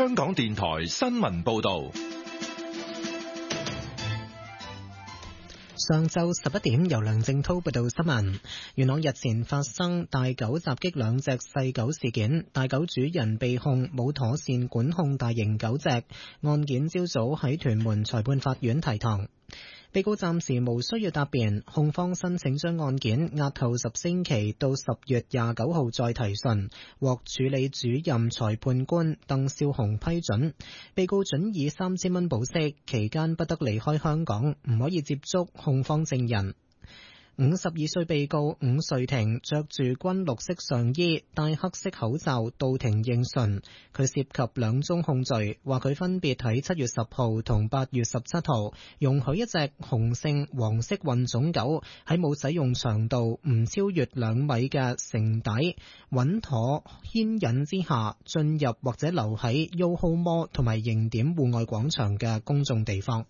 香港電台新聞報道。 上晝11點，由梁正濤報道新聞。元朗日前發生大狗襲擊兩隻細狗事件，大狗主人被控冇妥善管控大型狗隻，案件朝早喺屯門裁判法院提堂。被告暫時無需要答辯，控方申請將案件押後10星期到10月29號再提訊，獲處理主任裁判官鄧少雄批准。被告准以3000蚊保釋，期間不得離開香港，唔可以接觸控方證人。52歲被告伍瑞庭着住軍綠色上衣，戴黑色口罩到庭應訊。佢涉及2宗控罪，話佢分別喺7月10號同8月17號容許一隻雄性黃色混種狗喺冇使用長度唔超越2米嘅繩帶穩妥牽引之下進入或者留喺 YOHO Mall 同埋迎點戶外廣場嘅公眾地方。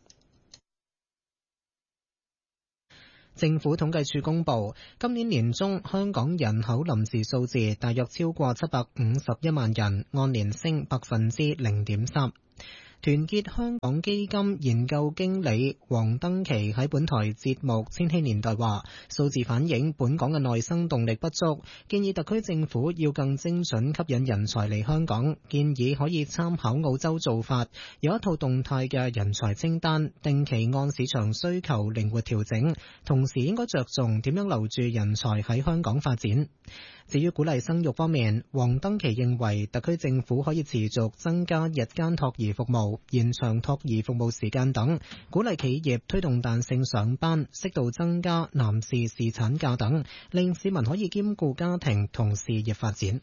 政府統計處公布，今年年中香港人口臨時數字大約超過751萬人，按年升0.3%。團結香港基金研究經理黃登琪喺本台節目《千禧年代》話，數字反映本港嘅內生動力不足，建議特區政府要更精準吸引人才嚟香港，建議可以參考澳洲做法，有一套動態嘅人才清單，定期按市場需求靈活調整，同時應該着重點樣留住人才喺香港發展。至於鼓勵生育方面，黃登琪認為特區政府可以持續增加日間托兒服務，延長托兒服務時間等，鼓勵企業推動彈性上班，適度增加男士侍產假等，令市民可以兼顧家庭同事業發展。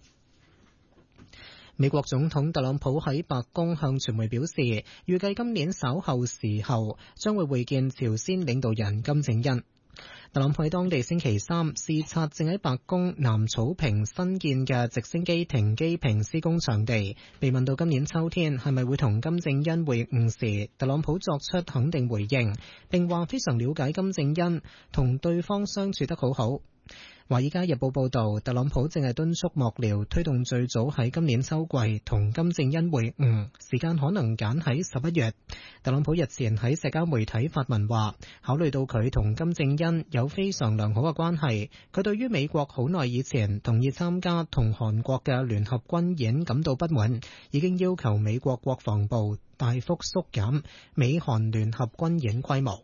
美國總統特朗普喺白宮向傳媒表示，預計今年稍後時候將會會見朝鮮領導人金正恩。特朗普喺當地星期三視察正喺白宮南草坪新建嘅直升機停機坪施工場地，被問到今年秋天係咪會同金正恩會晤時，特朗普作出肯定回應，並話非常了解金正恩，同對方相處得好好。華爾街日報報道，特朗普正係敦促幕僚推動最早喺今年秋季同金正恩會晤，時間可能揀喺11月。特朗普日前喺社交媒體發文話，考慮到佢同金正恩有非常良好嘅關係，佢對於美國好耐以前同意參加同韓國嘅聯合軍演感到不滿，已經要求美國國防部大幅縮減美韓聯合軍演規模。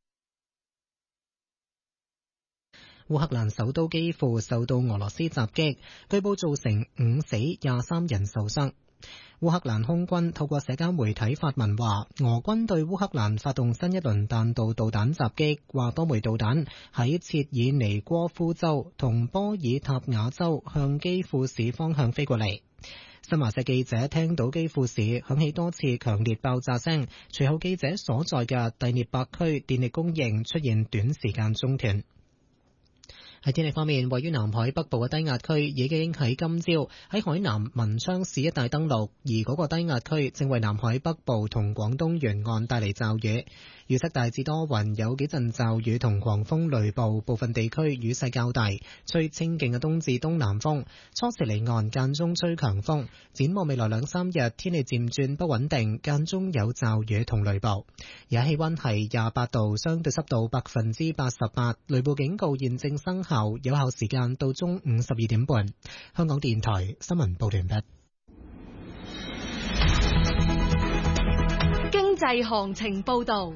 烏克蘭首都基輔受到俄羅斯襲擊，據報造成5死23人受傷。烏克蘭空軍透過社交媒體發文話，俄軍對烏克蘭發動新一輪彈道導彈襲擊，話多枚導彈喺切爾尼戈夫州同波爾塔瓦州向基輔市方向飛過嚟。新華社記者聽到基輔市響起多次強烈爆炸聲，隨後記者所在嘅第聶伯區電力供應出現短時間中斷。喺天氣方面，位於南海北部嘅低壓區已經喺今朝喺海南文昌市一帶登陸，而嗰個低壓區正為南海北部同廣東沿岸帶嚟驟雨。預測大致多雲，有幾陣驟雨同狂風雷暴，部分地區雨勢較大，吹清勁嘅東至東南風，初時離岸間中吹強風。展望未來2-3日，天氣漸轉不穩定，間中有驟雨同雷暴。而家氣溫係28度，相對濕度88%，雷暴警告現正生效，有效時間到中午12點半。香港電台新聞報道完畢。 經濟行情報道。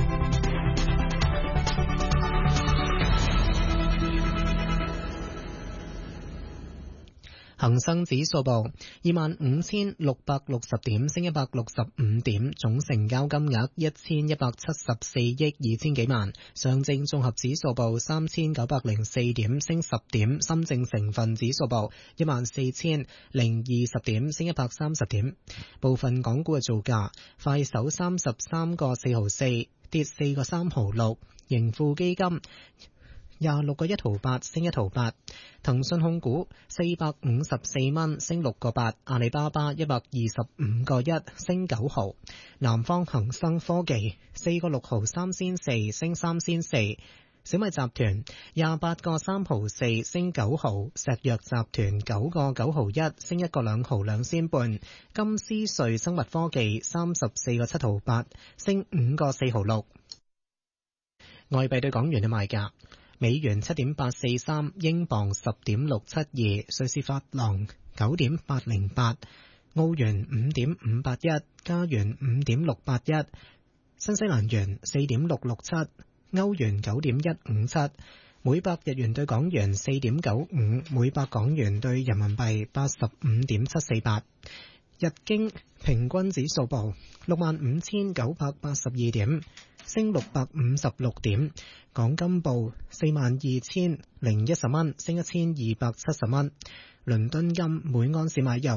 恒生指數報25,660點，升165點，總成交金額1174億2千幾萬。上證綜合指數報3904點，升10點。深證成分指數報14,020點，升130點。部分港股嘅造價：快手33個4毫4，跌4個3毫6；盈富基金26個1毫8，升1毫8。騰訊控股454蚊，升6個8。阿里巴巴125個1，升9毫。南方恒生科技4個6毫3仙4，升3仙4。 小米集團28個3毫4升9毫，石藥集團9個9毫1升1個2毫2仙半，金斯瑞生物科技34個7毫8升5個4毫6。外幣對港元嘅賣價：美元7.843，英鎊10.672，瑞士法郎9.808，澳元5.581，加元5.681，新西蘭元4.667，歐元9.157，每百日元對港元4.95，每百港元對人民幣85.748。日經平均指數報65,982點，升656點。港金報42,010蚊，升1270蚊。倫敦金每盎司買入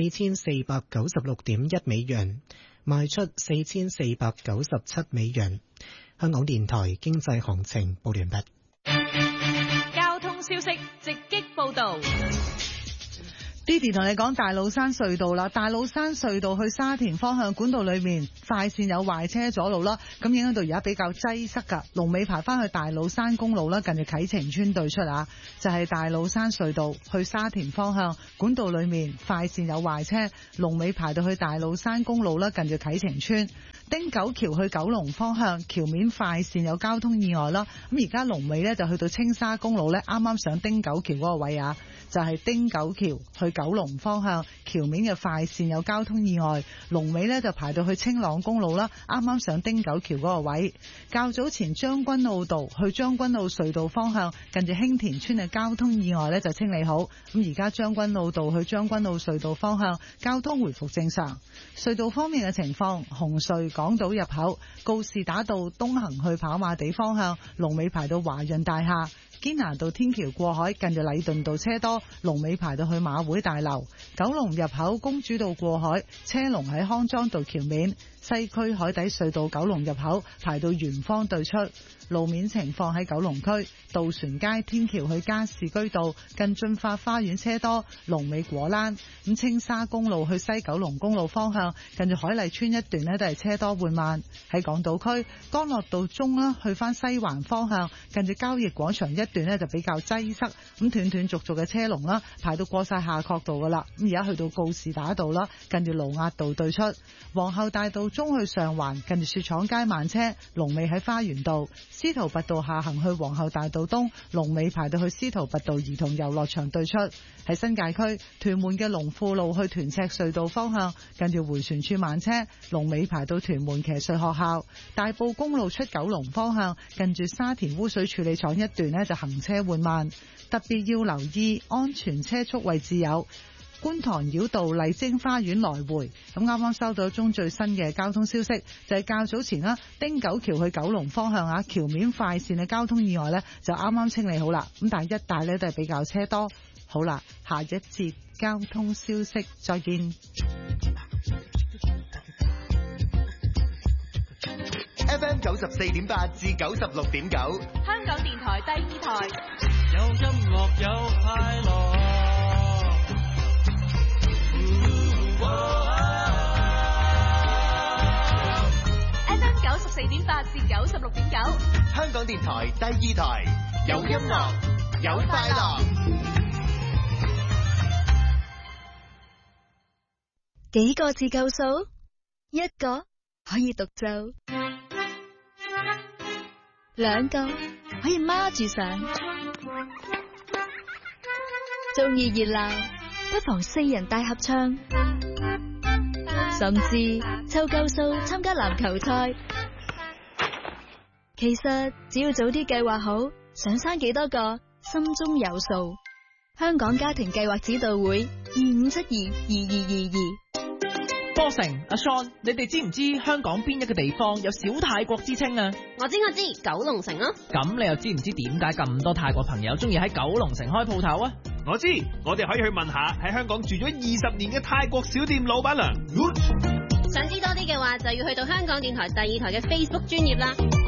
4496.1美元，賣出4497美元。香港電台經濟行情報完畢。 交通消息直擊報道。 Didi 同你講大老山隧道啦，大老山隧道去沙田方向管道裏面快線有壞車阻路啦，咁影響到而家比較擠塞噶，龍尾排翻去大老山公路啦，近住啟晴邨對出啊，就係大老山隧道去沙田方向管道裏面快線有壞車，龍尾排到去大老山公路啦，近住啟晴邨。汀九橋去九龍方向橋面快線有交通意外啦，咁而家龍尾呢就去到青沙公路呢，啱啱上汀九橋嗰個位啊，就係汀九橋去九龍方向橋面嘅快線有交通意外，龍尾呢就排到去青朗公路啦，啱啱上汀九橋嗰個位。較早前將軍澳道去將軍澳隧道方向近住興田村嘅交通意外呢就清理好，咁而家將軍澳道去將軍澳隧道方向交通回復正常。隧道方面嘅情況，紅隧港島入口告士打道東行去跑馬地方向龍尾排到華潤大廈，堅拿道天橋過海近住禮頓道車多，龍尾排到去馬會大樓。九龍入口公主道過海車龍喺康莊道橋面，西區海底隧道九龍入口排到圓方對出。路面情況喺九龍區渡船街天橋去加士居道近駿發花園車多，龍尾果欄。咁青沙公路去西九龍公路方向近住海麗村一段呢都係車多緩慢。喺港島區干諾道中啦去翻西環方向近住交易廣場一段呢就比較擠塞，咁斷斷續續嘅車龍啦排到過晒夏慤道噶啦，咁而家去到告士打道啦近住盧押道對出。皇后大道中去上環近住雪廠街慢車，龍尾喺花園道。司徒拔道下行去皇后大道東，龍尾排到去司徒拔道兒童遊樂場對出。喺新界區屯門嘅龍富路去屯赤隧道方向近住迴旋處慢車，龍尾排到屯門騎術學校。大埔公路出九龍方向近住沙田污水處理廠一段呢就行車緩慢，特別要留意安全車速位置有觀塘繞道麗晶花園來回。咁啱啱收到一宗最新嘅交通消息，就係較早前啦，汀九橋去九龍方向啊，橋面快線嘅交通意外呢就啱啱清理好啦，咁但係一帶呢都係比較車多。好啦，下一節交通消息再見。 FM 94.8至96.9， 香港電台第二台， 有音樂有快樂。 FM 94.8至96.9， 香港電台第二台，有音樂有快樂。 幾個字夠數？一個可以獨奏，兩個可以孖住上，鍾意熱鬧不妨四人大合唱，甚至湊夠數參加籃球賽。其實只要早啲計劃好，想生幾多個，心中有數。香港家庭計劃指導會25722222。 波成阿 Sean， 你哋知唔知香港邊一個地方有小泰國之稱啊？ 我知，九龍城咯。 咁你又知唔知點解咁多泰國朋友中意喺九龍城開鋪頭啊？ 我知，我哋可以去問下喺香港住咗20年嘅泰國小店老闆娘。 想知多啲嘅話，就要去到香港電台第二台嘅 Facebook 專頁啦。